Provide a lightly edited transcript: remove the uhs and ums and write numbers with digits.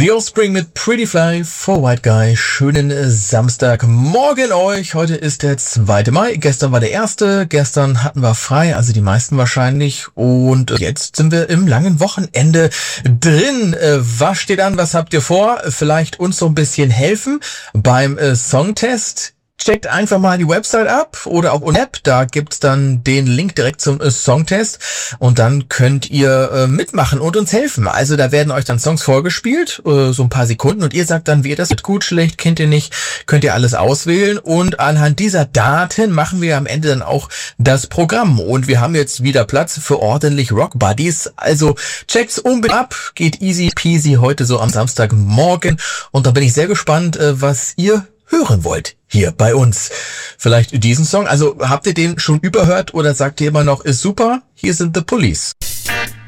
The Offspring mit Pretty Fly for White Guy. Schönen Samstagmorgen euch. Heute ist der 2. Mai. Gestern war der 1. Gestern hatten wir frei, also die meisten wahrscheinlich. Und jetzt sind wir im langen Wochenende drin. Was steht an? Was habt ihr vor? Vielleicht uns so ein bisschen helfen beim Songtest. Checkt einfach mal die Website ab oder auch unsere App, da gibt's dann den Link direkt zum Songtest und dann könnt ihr mitmachen und uns helfen. Also da werden euch dann Songs vorgespielt, so ein paar Sekunden und ihr sagt dann, wie ihr das mit gut, schlecht, kennt ihr nicht, könnt ihr alles auswählen und anhand dieser Daten machen wir am Ende dann auch das Programm und wir haben jetzt wieder Platz für ordentlich Rock Buddies. Also checkt's unbedingt ab, geht easy peasy heute so am Samstagmorgen und da bin ich sehr gespannt, was ihr hören wollt hier bei uns. Vielleicht diesen Song. Also habt ihr den schon überhört oder sagt ihr immer noch, ist super? Hier sind The Police.